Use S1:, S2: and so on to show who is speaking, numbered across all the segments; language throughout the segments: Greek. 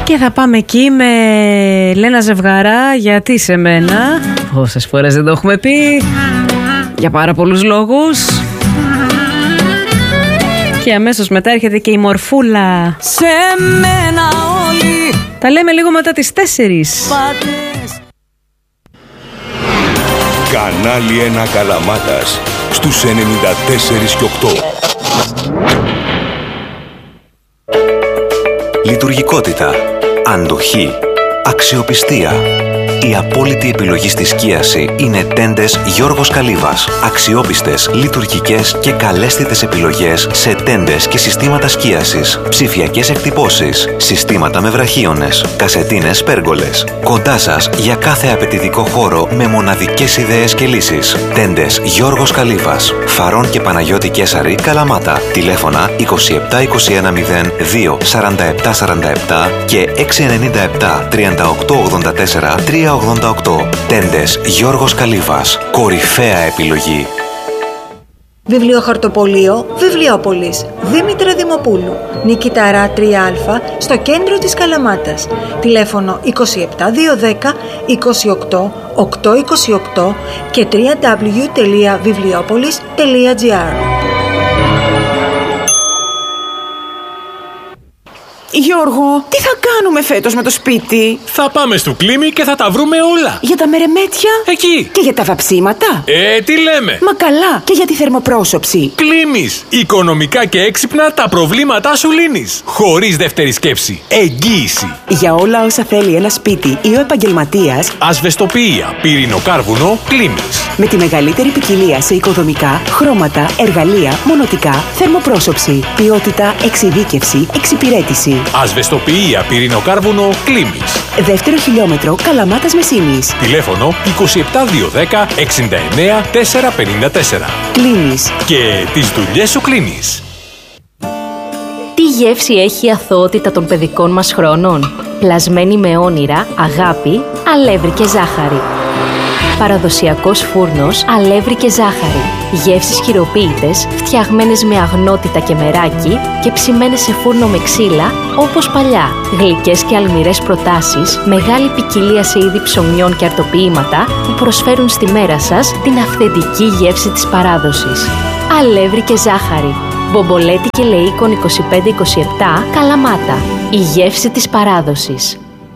S1: Και θα πάμε εκεί με Λένα Ζευγαρά. Γιατί σε μένα? Πόσες φορές δεν το έχουμε πει, για πάρα πολλούς λόγους. Και αμέσως μετά έρχεται και η Μορφούλα.
S2: Σε μένα όλοι.
S1: Τα λέμε λίγο μετά τις 4.
S3: Κανάλι 1 Καλαμάτας στους 94 και 8.
S4: Λειτουργικότητα, αντοχή, αξιοπιστία. Η απόλυτη επιλογή στη σκίαση είναι τέντες Γιώργος Καλύβας. Αξιόπιστες, λειτουργικές και καλέσθητες επιλογές σε τέντες και συστήματα σκίασης, ψηφιακές εκτυπώσεις, συστήματα με βραχίονες, κασετίνες πέργολες. Κοντά σας για κάθε απαιτητικό χώρο με μοναδικές ιδέες και λύσεις. Τέντες Γιώργος Καλύβας. Φαρών και Παναγιώτη Κέσαρη, Καλαμάτα. Τηλέφωνα 27 21 02 47 47 και 697 38 84 388. Τέντες Γιώργος Καλύβας. Κορυφαία επιλογή.
S5: Βιβλιοχαρτοπωλείο Βιβλιόπολης Δήμητρα Δημοπούλου, Νικηταρά 3α, στο κέντρο της Καλαμάτας. Τηλέφωνο 27210 28 828 και www.βιβλιόπολης.gr.
S2: Γιώργο, τι θα κάνουμε φέτος με το σπίτι?
S6: Θα πάμε στο Κλίμι και θα τα βρούμε όλα.
S2: Για τα μερεμέτια?
S6: Εκεί.
S2: Και για τα βαψίματα?
S6: Τι λέμε?
S2: Μα καλά, και για τη θερμοπρόσωψη.
S6: Κλίμις. Οικονομικά και έξυπνα τα προβλήματά σου λύνεις. Χωρίς δεύτερη σκέψη. Εγγύηση.
S2: Για όλα όσα θέλει ένα σπίτι ή ο επαγγελματίας,
S6: ασβεστοποιία, πυρηνοκάρβουνο, Κλίμις.
S2: Με τη μεγαλύτερη ποικιλία σε οικοδομικά, χρώματα, εργαλεία, μονοτικά, θερμοπρόσωψη, ποιότητα, εξειδίκευση, εξυπηρέτηση.
S6: Ασβεστοποιία, πυρηνοκάρβουνο, Κλίμις.
S2: Δεύτερο χιλιόμετρο, Καλαμάτας Μεσίνης.
S6: Τηλέφωνο 27210 69 454.
S2: Κλίμις.
S6: Και τις δουλειές σου κλείνεις.
S7: Τι γεύση έχει η αθωότητα των παιδικών μας χρόνων? Πλασμένη με όνειρα, αγάπη, αλεύρι και ζάχαρη. Παραδοσιακός φούρνος, αλεύρι και ζάχαρη. Γεύσεις χειροποίητες, φτιαγμένες με αγνότητα και μεράκι και ψημένες σε φούρνο με ξύλα, όπως παλιά. Γλυκές και αλμυρές προτάσεις, μεγάλη ποικιλία σε είδη ψωμιών και αρτοποιήματα που προσφέρουν στη μέρα σας την αυθεντική γεύση της παράδοσης. Αλεύρι και ζάχαρη. Μπομπολέτη και Λεΐκον 25-27, Καλαμάτα. Η γεύση της παράδοσης.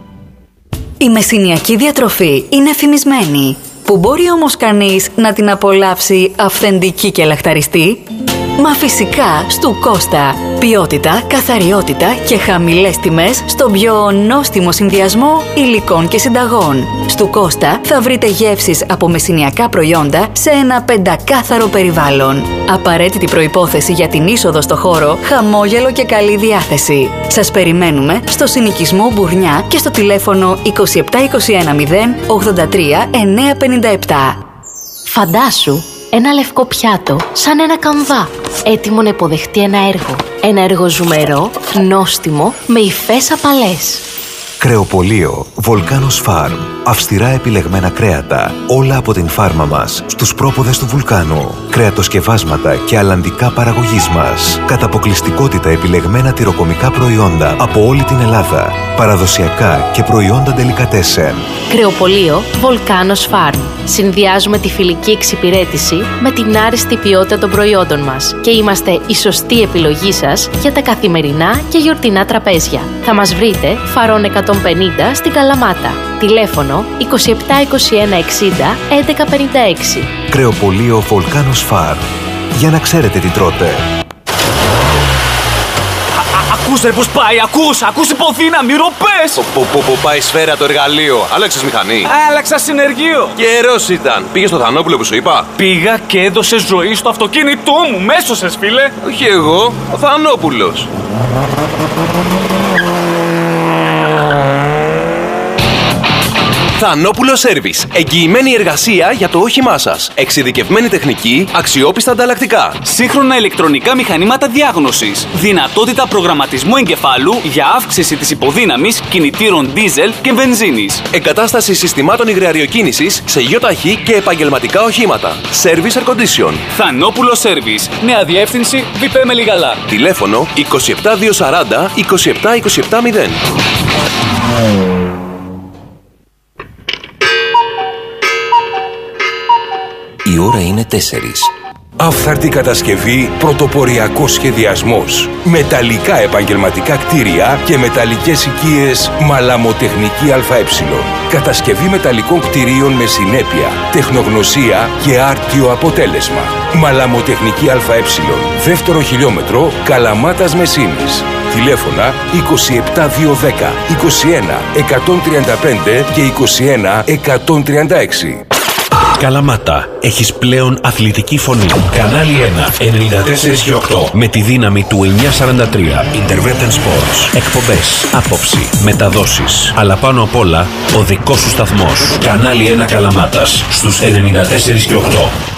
S8: Η μεσηνιακή διατροφή είναι φημισμένη. Που μπορεί όμως κανείς να την απολαύσει αυθεντική και λαχταριστή? Μα φυσικά στου Κώστα. Ποιότητα, καθαριότητα και χαμηλές τιμές στον πιο νόστιμο συνδυασμό υλικών και συνταγών. Στου Κώστα θα βρείτε γεύσεις από μεσηνιακά προϊόντα σε ένα πεντακάθαρο περιβάλλον. Απαραίτητη προϋπόθεση για την είσοδο στο χώρο, χαμόγελο και καλή διάθεση. Σας περιμένουμε στο συνοικισμό Μπουρνιά και στο τηλέφωνο 2721 0 83 957.
S7: Φαντάσου ένα λευκό πιάτο, σαν ένα καμβά, έτοιμο να υποδεχτεί ένα έργο. Ένα έργο ζουμερό, νόστιμο, με υφές απαλές.
S4: Κρεοπωλείο Volcanos Farm. Αυστηρά επιλεγμένα κρέατα, όλα από την φάρμα μας, στους πρόποδες του βουλκάνου. Κρεατοσκευάσματα και αλλαντικά παραγωγής μας. Κατά αποκλειστικότητα επιλεγμένα τυροκομικά προϊόντα από όλη την Ελλάδα. Παραδοσιακά και προϊόντα ντελικατέσεν.
S7: Κρεοπωλείο Volcanos Farm. Συνδυάζουμε τη φιλική εξυπηρέτηση με την άριστη ποιότητα των προϊόντων μας και είμαστε η σωστή επιλογή σας για τα καθημερινά και γιορτινά τραπέζια. Θα μας βρείτε Φαρών 150 στην Καλαμάτα. Τηλέφωνο 27 21 60 11 56.
S4: Κρεοπωλείο Volcanos Farm. Για να ξέρετε τι τρώτε.
S9: Ακούς ρε πως πάει, ακούς υποδύναμη, ροπές!
S10: Που πάει σφαίρα το εργαλείο. Άλλαξες μηχανή?
S9: Άλλαξα συνεργείο.
S10: Καιρός ήταν. Πήγες στο Θανόπουλο που σου είπα?
S9: Πήγα και έδωσε ζωή στο αυτοκίνητό μου. Μέσωσες φίλε.
S10: Όχι εγώ, ο Θανόπουλος. Θανόπουλο Σέρβις. Εγγυημένη εργασία για το όχημά σας. Εξειδικευμένη τεχνική, αξιόπιστα ανταλλακτικά.
S9: Σύγχρονα ηλεκτρονικά μηχανήματα διάγνωσης. Δυνατότητα προγραμματισμού εγκεφάλου για αύξηση της υποδύναμης κινητήρων δίζελ και βενζίνης.
S10: Εγκατάσταση συστημάτων υγραεριοκίνησης σε ΙΟΤΑΧΗ και επαγγελματικά οχήματα. Service Air Condition.
S9: Θανόπουλο Σέρβις. Νέα διεύθυνση Βιπέ Μελιγαλά.
S10: Τηλέφωνο 27240 27270.
S4: Η ώρα είναι 4.
S3: Αυθαρτή κατασκευή, πρωτοποριακός σχεδιασμός. Μεταλλικά επαγγελματικά κτίρια και μεταλλικές οικίες Μαλαμοτεχνική ΑΕ. Κατασκευή μεταλλικών κτιρίων με συνέπεια, τεχνογνωσία και άρτιο αποτέλεσμα. Μαλαμοτεχνική ΑΕ. Δεύτερο χιλιόμετρο, Καλαμάτας Μεσίνης. Τηλέφωνα 27210, 21 135 και 21 136.
S11: Καλαμάτα, έχεις πλέον αθλητική φωνή. Κανάλι 1, 94 και 8. Με τη δύναμη του 943. Intervention Sports. Εκπομπές, άποψη, μεταδόσεις. Αλλά πάνω απ' όλα, ο δικός σου σταθμός. Κανάλι 1 Καλαμάτας, στους 94 και 8.